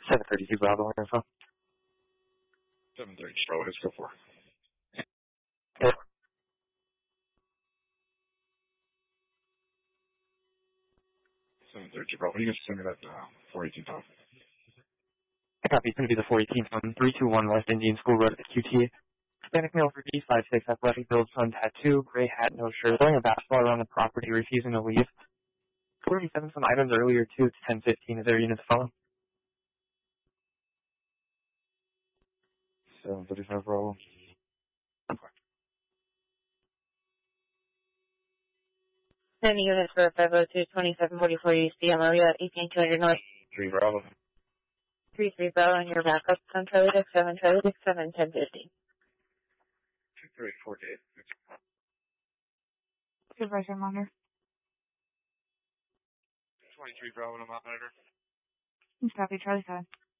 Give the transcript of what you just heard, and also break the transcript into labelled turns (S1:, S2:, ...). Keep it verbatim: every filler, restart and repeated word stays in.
S1: seven thirty-two Bravo info.
S2: seven thirty Bravo, let's go for.
S1: Okay.
S2: seven thirty Bravo, you can send me that uh, four eighteen top.
S1: I copy. It's going to be the four eighteen from three two one West Indian School Road at Q T. Hispanic male for D five six, athletic build, sun tattoo, gray hat, no shirt, throwing a basketball around the property, refusing to leave. forty-seven some items earlier too. It's ten fifteen. Is there a unit to follow?
S2: seven thirty-five Bravo.
S3: Ten units for five oh two twenty-seven forty-four East D M O. You at eighteen two hundred North.
S2: three Bravo.
S3: three three Bravo on your backup. Sun Charlie Dick seven Charlie Dick seven ten fifty.
S2: two three four eight.
S3: Supervisor Monitor.
S2: twenty-three Bravo, no monitor.
S3: Copy, Charlie five.